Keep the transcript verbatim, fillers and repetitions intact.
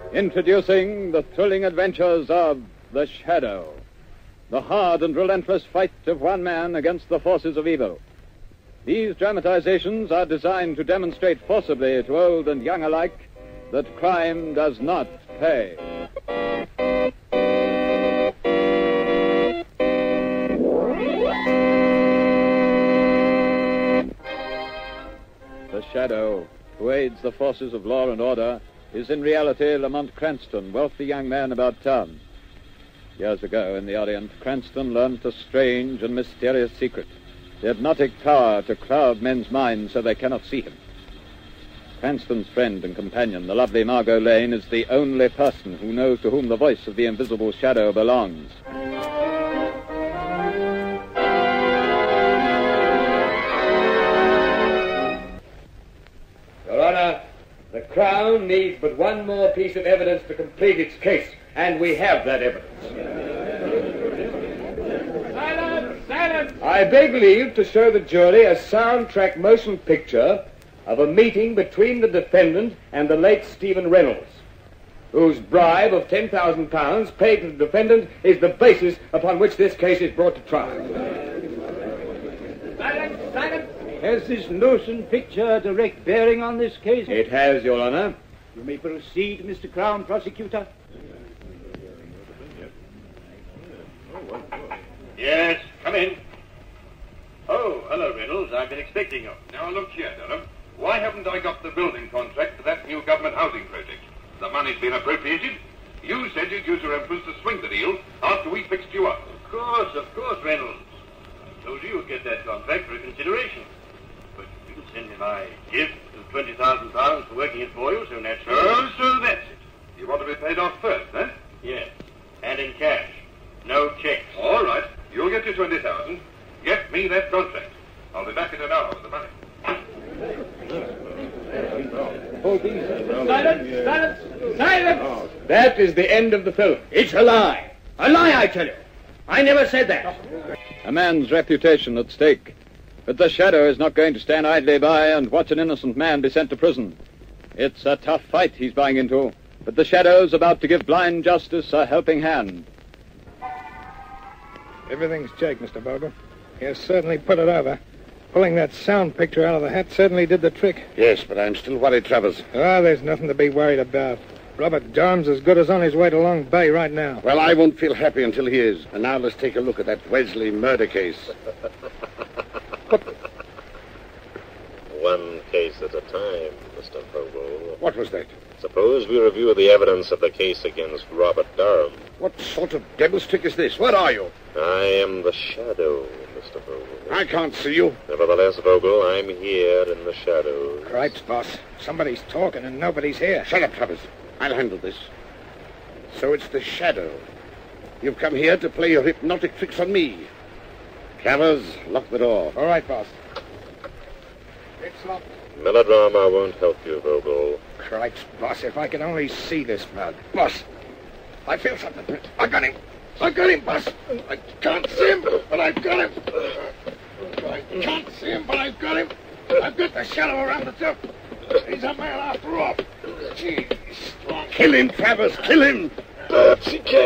Introducing the thrilling adventures of The Shadow, the hard and relentless fight of one man against the forces of evil. These dramatizations are designed to demonstrate forcibly to old and young alike that crime does not pay. The Shadow, who aids the forces of law and order, is in reality Lamont Cranston, wealthy young man about town. Years ago, in the Orient, Cranston learnt a strange and mysterious secret, the hypnotic power to cloud men's minds so they cannot see him. Cranston's friend and companion, the lovely Margot Lane, is the only person who knows to whom the voice of the invisible Shadow belongs. Your Honor, the Crown needs but one more piece of evidence to complete its case, and we have that evidence. Silence! Silence! I beg leave to show the jury a soundtrack motion picture of a meeting between the defendant and the late Stephen Reynolds, whose bribe of ten thousand pounds paid to the defendant is the basis upon which this case is brought to trial. Silence! Silence! Has this motion picture a direct bearing on this case? It has, Your Honor. You may proceed, Mister Crown Prosecutor. Yes, come in. Oh, hello, Reynolds. I've been expecting you. Now, look here, Durham. Why haven't I got the building contract for that new government housing project? The money's been appropriated. You said you'd use your influence to swing the deal after we fixed you up. Of course, of course, Reynolds. I told you you'd get that contract for a consideration. But you didn't send me my gift of twenty thousand pounds for working it for you, so naturally... Oh, so that's it. You want to be paid off first, eh? Yes, and in cash. No checks. All right. You'll get your twenty thousand. Get me that contract. I'll be back in an hour with the money. Silence! Silence! Silence! That is the end of the film. It's a lie. A lie, I tell you. I never said that. A man's reputation at stake. But the Shadow is not going to stand idly by and watch an innocent man be sent to prison. It's a tough fight he's buying into, but the Shadow's about to give blind justice a helping hand. Everything's checked, Mister Vogel. You certainly put it over. Pulling that sound picture out of the hat certainly did the trick. Yes, but I'm still worried, Travers. Oh, there's nothing to be worried about. Robert Durham's as good as on his way to Long Bay right now. Well, I won't feel happy until he is. And now let's take a look at that Wesley murder case. One case at a time, Mister Vogel. What was that? Suppose we review the evidence of the case against Robert Durham. What sort of devil's trick is this? Where are you? I am the Shadow, Mister Vogel. I can't see you. Nevertheless, Vogel, I'm here in the shadows. Cripes, boss. Somebody's talking and nobody's here. Shut up, Travers. I'll handle this. So it's the Shadow. You've come here to play your hypnotic tricks on me. Travers, lock the door. All right, boss. It's locked. Melodrama won't help you, Vogel. Cripes, boss, if I could only see this bug. Boss, I feel something. I got him. I got him, boss. I can't see him, but I've got him. I can't see him, but I've got him. I've got the Shadow around the tip. He's a man after all. Gee, he's strong. Kill him, Travers, kill him. She can't.